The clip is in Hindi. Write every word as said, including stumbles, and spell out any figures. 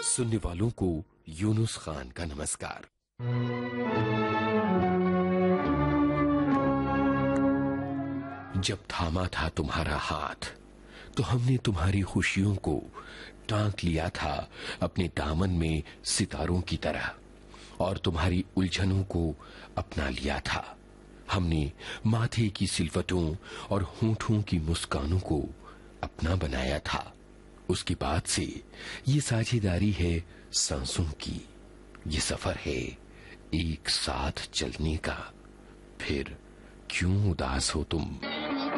सुनने वालों को यूनुस खान का नमस्कार। जब थामा था तुम्हारा हाथ तो हमने तुम्हारी खुशियों को टांक लिया था अपने दामन में सितारों की तरह, और तुम्हारी उलझनों को अपना लिया था। हमने माथे की सिलवटों और होठों की मुस्कानों को अपना बनाया था। उसके बाद से ये साझेदारी है सांसों की, ये सफर है एक साथ चलने का। फिर क्यों उदास हो तुम?